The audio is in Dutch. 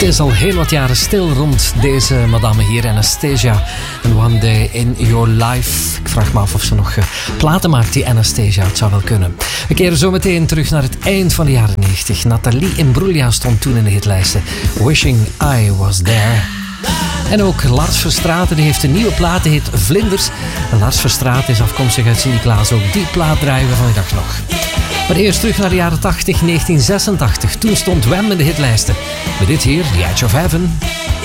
is al heel wat jaren stil rond deze madame hier, Anastasia. And One Day in Your Life. Ik vraag me af of ze nog platen maakt, die Anastasia. Het zou wel kunnen. We keren zo meteen terug naar het eind van de jaren 90. Nathalie Imbruglia stond toen in de hitlijsten. Wishing I Was There. En ook Lars Verstraeten, die heeft een nieuwe plaat, die heet Vlinders. En Lars Verstraeten is afkomstig uit Sint-Niklaas. Ook die plaat draaien we vanmiddag nog. Maar eerst terug naar de jaren 80, 1986. Toen stond Wham in de hitlijsten. Met dit hier, The Edge of Heaven.